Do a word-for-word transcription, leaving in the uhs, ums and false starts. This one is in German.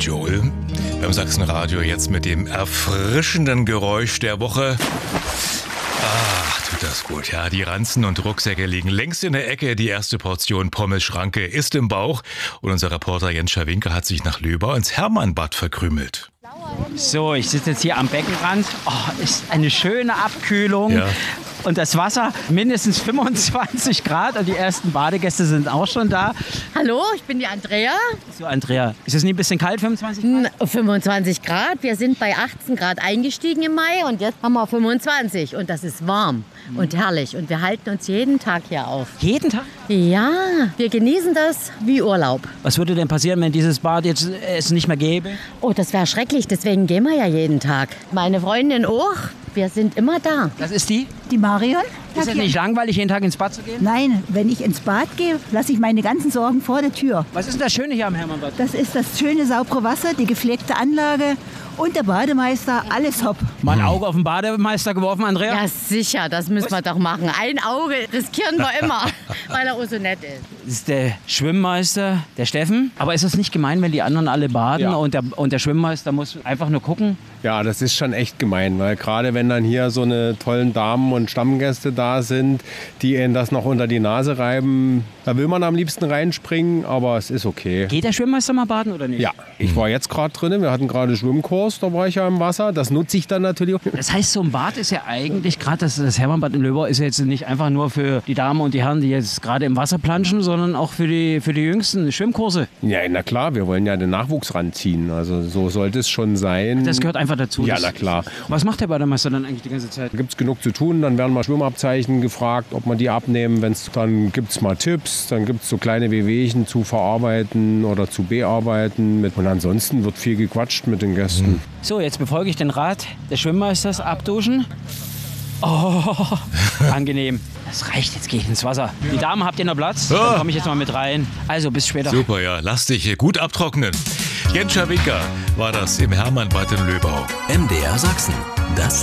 Joel beim Sachsenradio jetzt mit dem erfrischenden Geräusch der Woche. Ach, tut das gut. Ja, die Ranzen und Rucksäcke liegen längst in der Ecke. Die erste Portion Pommes-Schranke ist im Bauch. Und unser Reporter Jens Schawinke hat sich nach Löbau ins Hermannbad verkrümelt. So, ich sitze jetzt hier am Beckenrand. Oh, ist eine schöne Abkühlung. Ja. Und das Wasser mindestens fünfundzwanzig Grad und die ersten Badegäste sind auch schon da. Hallo, ich bin die Andrea. So, Andrea, ist es nicht ein bisschen kalt, fünfundzwanzig Grad? fünfundzwanzig Grad. Wir sind bei achtzehn Grad eingestiegen im Mai und jetzt haben wir fünfundzwanzig. Und das ist warm und herrlich. Und wir halten uns jeden Tag hier auf. Jeden Tag? Ja, wir genießen das wie Urlaub. Was würde denn passieren, wenn dieses Bad jetzt es nicht mehr gäbe? Oh, das wäre schrecklich. Deswegen gehen wir ja jeden Tag. Meine Freundin auch. Wir sind immer da. Das ist die? Die Marion. Ist es nicht langweilig, jeden Tag ins Bad zu gehen? Nein, wenn ich ins Bad gehe, lasse ich meine ganzen Sorgen vor der Tür. Was ist denn das Schöne hier am Hermannbad? Das ist das schöne, saubere Wasser, die gepflegte Anlage und der Bademeister, alles hopp. Mal ein Auge auf den Bademeister geworfen, Andrea? Ja, sicher, das müssen wir doch machen. Ein Auge riskieren wir immer, weil er auch so nett ist. Das ist der Schwimmmeister, der Steffen. Aber ist es nicht gemein, wenn die anderen alle baden Ja. und, der, und der Schwimmmeister muss einfach nur gucken? Ja, das ist schon echt gemein, weil gerade wenn dann hier so eine tollen Damen und Stammgäste da sind, die ihnen das noch unter die Nase reiben, da will man am liebsten reinspringen, aber es ist okay. Geht der Schwimmmeister mal baden oder nicht? Ja, ich war jetzt gerade drin, wir hatten gerade Schwimmkurs, da war ich ja im Wasser, das nutze ich dann natürlich auch. Das heißt, so ein Bad ist ja eigentlich, gerade das, das Hermannbad in Löbau ist ja jetzt nicht einfach nur für die Damen und die Herren, die jetzt gerade im Wasser planschen, sondern auch für die, für die jüngsten Schwimmkurse. Ja, na klar, wir wollen ja den Nachwuchs ranziehen, also so sollte es schon sein. Das gehört einfach dazu. Ja, Das- na klar. Was macht der Bademeister dann eigentlich die ganze Zeit? Da gibt es genug zu tun, dann werden mal Schwimmabzeichen gefragt, ob man die abnehmen. Wenn's, dann gibt es mal Tipps, dann gibt es so kleine Wehwehchen zu verarbeiten oder zu bearbeiten. Mit- Und ansonsten wird viel gequatscht mit den Gästen. So, jetzt befolge ich den Rat des Schwimmmeisters, abduschen. Oh, angenehm. Das reicht, jetzt gehe ich ins Wasser. Die Damen, habt ihr noch Platz? Ja. Dann komme ich jetzt mal mit rein. Also, bis später. Super, ja, lass dich hier gut abtrocknen. Jens Schawinke war das im Hermannbad in Löbau. M D R Sachsen, das